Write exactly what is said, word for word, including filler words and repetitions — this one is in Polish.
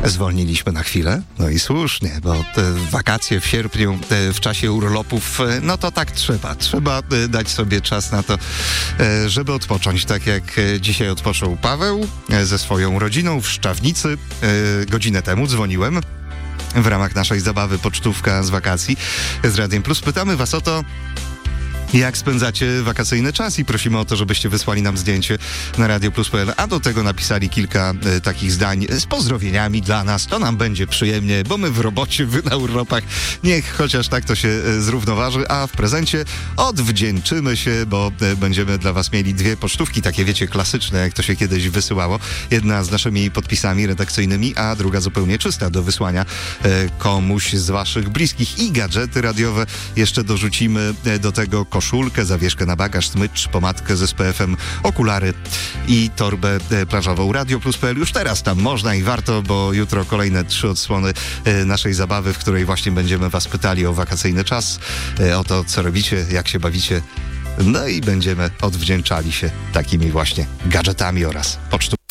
Zwolniliśmy na chwilę, no i słusznie, bo te wakacje w sierpniu, te w czasie urlopów, no to tak trzeba. Trzeba dać sobie czas na to, żeby odpocząć. Tak jak dzisiaj odpoczął Paweł ze swoją rodziną w Szczawnicy. Godzinę temu dzwoniłem w ramach naszej zabawy pocztówka z wakacji z Radiem Plus. Pytamy was o to, jak spędzacie wakacyjny czas i prosimy o to, żebyście wysłali nam zdjęcie na radio plus kropka p l, a do tego napisali kilka e, takich zdań z pozdrowieniami dla nas. To nam będzie przyjemnie, bo my w robocie, wy na urlopach. Niech chociaż tak to się e, zrównoważy, a w prezencie odwdzięczymy się, bo e, będziemy dla was mieli dwie pocztówki, takie wiecie, klasyczne, jak to się kiedyś wysyłało. Jedna z naszymi podpisami redakcyjnymi, a druga zupełnie czysta do wysłania e, komuś z waszych bliskich. I gadżety radiowe jeszcze dorzucimy e, do tego koszulkę, zawieszkę na bagaż, smycz, pomadkę z S P F-em, okulary i torbę plażową. Radio plus kropka p l już teraz tam można i warto, bo jutro kolejne trzy odsłony naszej zabawy, w której właśnie będziemy was pytali o wakacyjny czas, o to, co robicie, jak się bawicie. No i będziemy odwdzięczali się takimi właśnie gadżetami oraz pocztą.